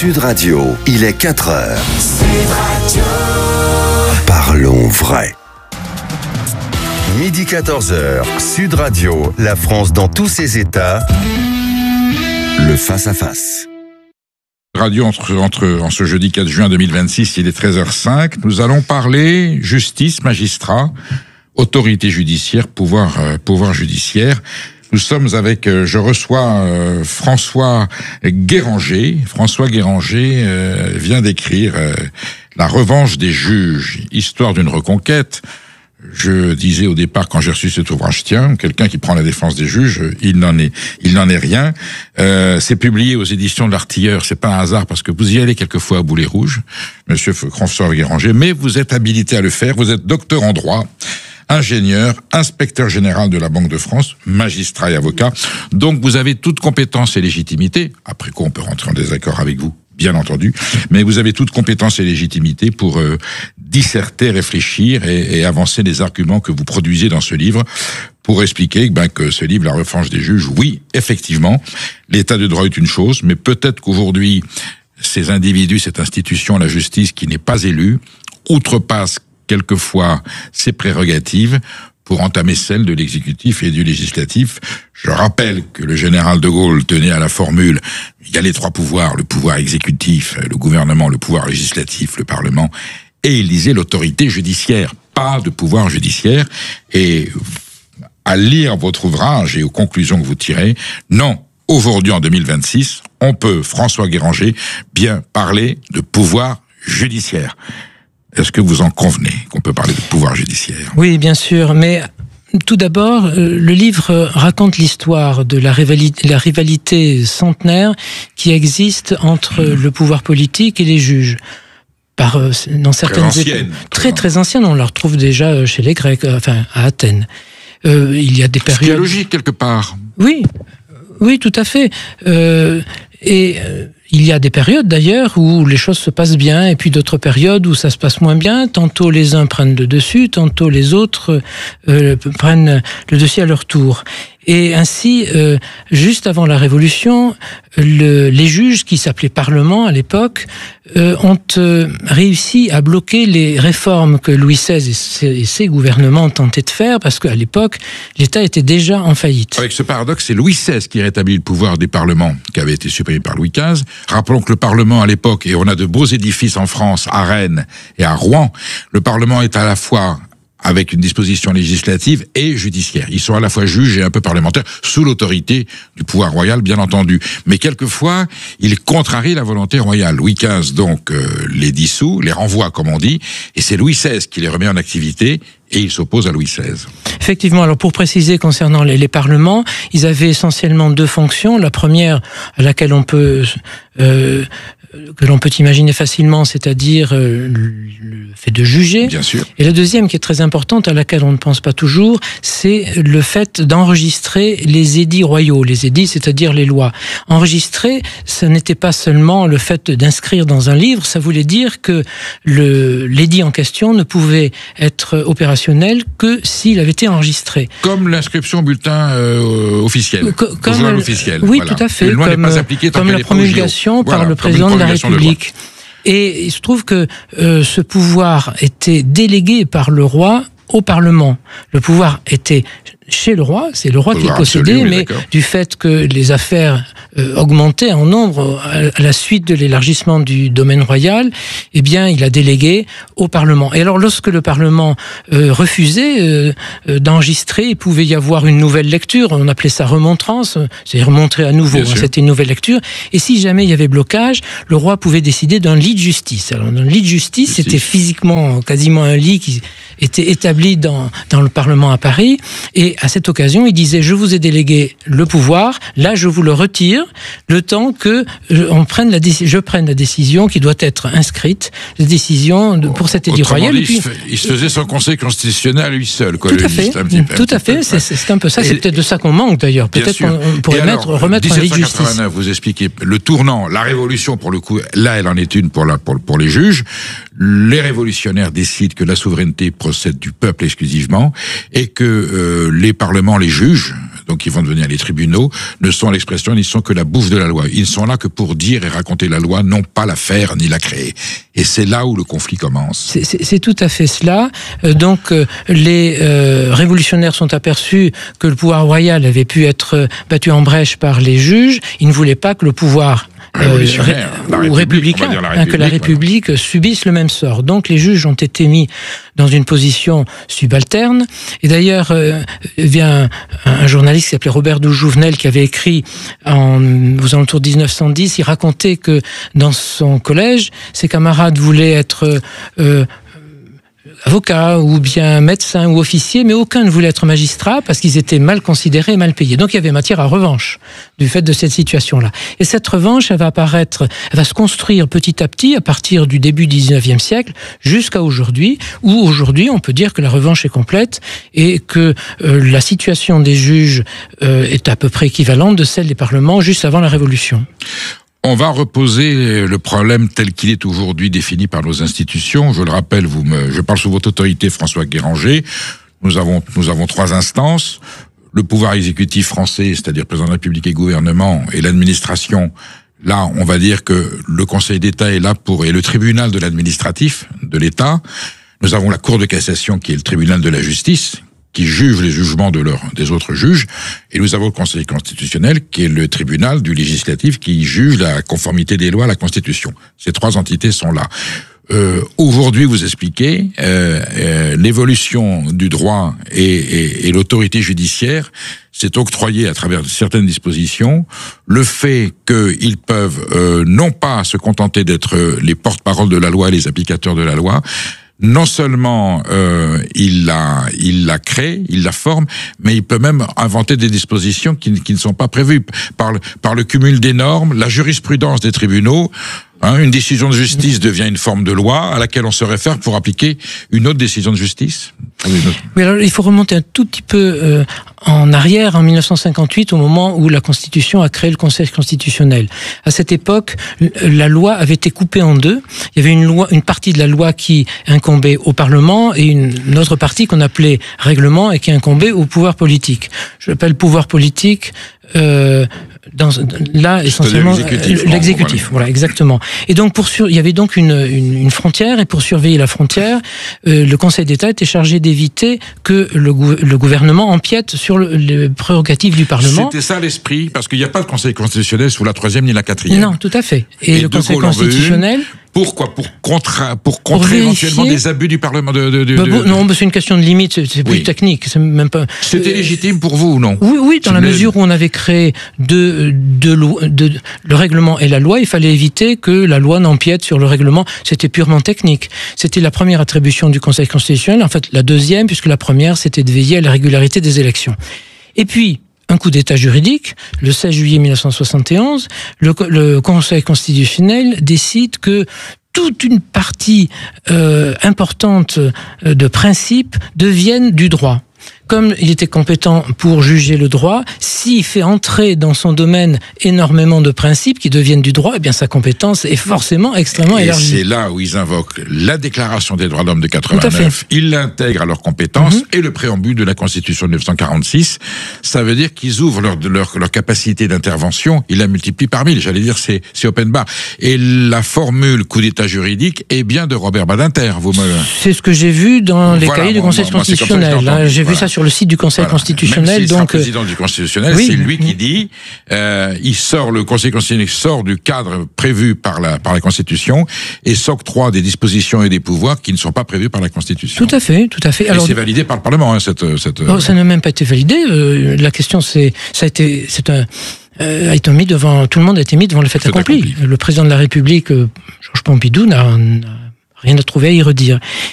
Sud Radio, il est 4 heures. Sud Radio. Parlons vrai. Midi 14h, Sud Radio, la France dans tous ses états. Le face-à-face. Radio en ce jeudi 4 juin 2026, il est 13h05. Nous allons parler justice, magistrat, autorité judiciaire, pouvoir judiciaire. Nous sommes avec, je reçois François Guéranger. François Guéranger vient d'écrire La revanche des juges, histoire d'une reconquête. Je disais au départ, quand j'ai reçu cet ouvrage, tiens, quelqu'un qui prend la défense des juges, il n'en est rien. C'est publié aux éditions de l'Artilleur, c'est pas un hasard parce que vous y allez quelquefois à Boulet Rouge, monsieur François Guéranger, mais vous êtes habilité à le faire, vous êtes docteur en droit, ingénieur, inspecteur général de la Banque de France, magistrat et avocat. Donc vous avez toute compétence et légitimité, après quoi on peut rentrer en désaccord avec vous, bien entendu, mais vous avez toute compétence et légitimité pour disserter, réfléchir et avancer les arguments que vous produisez dans ce livre pour expliquer que ce livre, La revanche des juges, oui, effectivement, l'état de droit est une chose, mais peut-être qu'aujourd'hui, ces individus, cette institution, la justice, qui n'est pas élue, outrepasse quelquefois ses prérogatives pour entamer celles de l'exécutif et du législatif. Je rappelle que le général de Gaulle tenait à la formule « il y a les trois pouvoirs, le pouvoir exécutif, le gouvernement, le pouvoir législatif, le Parlement », et il disait l'autorité judiciaire, pas de pouvoir judiciaire. Et à lire votre ouvrage et aux conclusions que vous tirez, non, aujourd'hui en 2026, on peut, François Guéranger, bien parler de pouvoir judiciaire. Est-ce que vous en convenez qu'on peut parler de pouvoir judiciaire ? Oui, bien sûr, mais tout d'abord, le livre raconte l'histoire de la rivalité centenaire qui existe entre le pouvoir politique et les juges. Dans certaines très anciennes, on la retrouve déjà chez les Grecs, à Athènes. Il y a des périodes. Ce qui est logique quelque part. Oui, tout à fait. Il y a des périodes d'ailleurs où les choses se passent bien et puis d'autres périodes où ça se passe moins bien. Tantôt les uns prennent le dessus, tantôt les autres prennent le dessus à leur tour. Et ainsi, juste avant la Révolution, les juges, qui s'appelaient Parlement à l'époque, ont réussi à bloquer les réformes que Louis XVI et ses gouvernements tentaient de faire, parce qu'à l'époque, l'État était déjà en faillite. Avec ce paradoxe, c'est Louis XVI qui rétablit le pouvoir des parlements, qui avait été supprimé par Louis XV. Rappelons que le Parlement, à l'époque, et on a de beaux édifices en France, à Rennes et à Rouen, le Parlement est à la fois avec une disposition législative et judiciaire. Ils sont à la fois juges et un peu parlementaires, sous l'autorité du pouvoir royal, bien entendu. Mais quelquefois, ils contrarient la volonté royale. Louis XV, donc, les dissout, les renvoie, comme on dit, et c'est Louis XVI qui les remet en activité, et il s'oppose à Louis XVI. Effectivement, alors pour préciser concernant les parlements, ils avaient essentiellement deux fonctions. La première, à laquelle on peut que l'on peut imaginer facilement, c'est-à-dire le fait de juger. Bien sûr. Et la deuxième, qui est très importante, à laquelle on ne pense pas toujours, c'est le fait d'enregistrer les édits royaux. Les édits, c'est-à-dire les lois. Enregistrer, ce n'était pas seulement le fait d'inscrire dans un livre, ça voulait dire que l'édit en question ne pouvait être opérationnel que s'il avait été enregistré. Comme l'inscription au bulletin officiel, au journal officiel. Oui, voilà. tout à fait. Une loi n'est pas appliquée tant comme qu'elle la n'est pas au JO. promulgation par le président de la République. Et il se trouve que ce pouvoir était délégué par le roi au Parlement. Le pouvoir était chez le roi, c'est le roi qui le possédait, mais du fait que les affaires augmentaient en nombre à la suite de l'élargissement du domaine royal, eh bien, il a délégué au Parlement. Et alors, lorsque le Parlement refusait d'enregistrer, il pouvait y avoir une nouvelle lecture, on appelait ça remontrance, c'est-à-dire montrer à nouveau, c'était une nouvelle lecture, et si jamais il y avait blocage, le roi pouvait décider d'un lit de justice. Alors, un lit de justice, c'était physiquement quasiment un lit qui était établi dans le Parlement à Paris, et à cette occasion, il disait « Je vous ai délégué le pouvoir, là je vous le retire, le temps que je prenne la décision qui doit être inscrite, la décision pour cet édit royal. » Il se faisait son conseil constitutionnel à lui seul. Quoi, tout à fait, c'est un peu ça, c'est peut-être de ça qu'on manque d'ailleurs. Peut-être qu'on pourrait remettre un lit de justice. 1789, vous expliquez le tournant, la révolution pour le coup, là elle en est une pour les juges. Les révolutionnaires décident que la souveraineté procède du peuple exclusivement et que les parlements, les juges, donc ils vont devenir les tribunaux, ne sont à l'expression, ils ne sont que la bouffe de la loi. Ils ne sont là que pour dire et raconter la loi, non pas la faire ni la créer. Et c'est là où le conflit commence. C'est tout à fait cela. Donc les révolutionnaires sont aperçus que le pouvoir royal avait pu être battu en brèche par les juges. Ils ne voulaient pas que le pouvoir républicain, que la République subisse le même sort. Donc les juges ont été mis dans une position subalterne. Et d'ailleurs, il y a un journaliste qui s'appelait Robert Jouvenel qui avait écrit aux alentours de 1910, il racontait que dans son collège, ses camarades voulaient être avocat ou bien médecin ou officier, mais aucun ne voulait être magistrat parce qu'ils étaient mal considérés et mal payés. Donc il y avait matière à revanche du fait de cette situation-là. Et cette revanche, elle va se construire petit à petit à partir du début du 19e siècle jusqu'à aujourd'hui, où aujourd'hui on peut dire que la revanche est complète et que la situation des juges est à peu près équivalente de celle des parlements juste avant la Révolution. On va reposer le problème tel qu'il est aujourd'hui défini par nos institutions. Je le rappelle, je parle sous votre autorité, François Guéranger. Nous avons 3 instances. Le pouvoir exécutif français, c'est-à-dire président de la République et gouvernement, et l'administration. Là, on va dire que le Conseil d'État est là et le tribunal de l'administratif de l'État. Nous avons la Cour de cassation qui est le tribunal de la justice, qui juge les jugements des autres juges, et nous avons le Conseil constitutionnel, qui est le tribunal du législatif, qui juge la conformité des lois à la Constitution. Ces 3 entités sont là. Aujourd'hui, vous expliquez, l'évolution du droit et l'autorité judiciaire s'est octroyée à travers certaines dispositions le fait qu'ils peuvent non pas se contenter d'être les porte-parole de la loi et les applicateurs de la loi. Non seulement il la crée, il la forme, mais il peut même inventer des dispositions qui ne sont pas prévues par le cumul des normes, la jurisprudence des tribunaux. Une décision de justice devient une forme de loi à laquelle on se réfère pour appliquer une autre décision de justice. Oui, alors il faut remonter un tout petit peu en arrière, en 1958, au moment où la Constitution a créé le Conseil constitutionnel. À cette époque, la loi avait été coupée en deux. Il y avait une partie de la loi qui incombait au Parlement et une autre partie qu'on appelait règlement et qui incombait au pouvoir politique. Je l'appelle pouvoir politique. Là essentiellement l'exécutif, voilà, exactement. Et donc il y avait donc une frontière, et pour surveiller la frontière, le Conseil d'État était chargé d'éviter que le gouvernement empiète sur les prérogatives du Parlement. C'était ça l'esprit, parce qu'il n'y a pas de Conseil constitutionnel sous la 3e ni la 4e. Non, tout à fait. Et le Conseil constitutionnel. Pourquoi ? Pour contrer éventuellement des abus du Parlement Non, c'est une question de limite, c'est plus technique. C'est même pas. C'était légitime pour vous ou non ? Oui, dans la mesure où on avait créé le règlement et la loi, il fallait éviter que la loi n'empiète sur le règlement. C'était purement technique. C'était la première attribution du Conseil constitutionnel, en fait la deuxième, puisque la première, c'était de veiller à la régularité des élections. Et puis, un coup d'État juridique, le 16 juillet 1971, le Conseil constitutionnel décide que toute une partie importante de principes deviennent du droit. Comme il était compétent pour juger le droit, s'il fait entrer dans son domaine énormément de principes qui deviennent du droit, eh bien sa compétence est forcément extrêmement élargie. Et c'est là où ils invoquent la Déclaration des droits de l'homme de 89, ils l'intègrent à leurs compétences, et le préambule de la Constitution de 1946. Ça veut dire qu'ils ouvrent leur capacité d'intervention, ils la multiplient par 1000. J'allais dire, c'est open bar. Et la formule coup d'État juridique est bien de Robert Badinter. C'est ce que j'ai vu dans les cahiers du Conseil constitutionnel. J'ai vu ça sur le site du Conseil constitutionnel. Même s'il sera président du Constitutionnel, c'est lui qui dit, le Conseil constitutionnel sort du cadre prévu par la Constitution et s'octroie des dispositions et des pouvoirs qui ne sont pas prévus par la Constitution. Tout à fait. Alors, et c'est validé par le Parlement, ça n'a même pas été validé. La question, a été mis devant, tout le monde a été mis devant le fait accompli. Le président de la République, Georges Pompidou, n'a rien à trouver à y redire.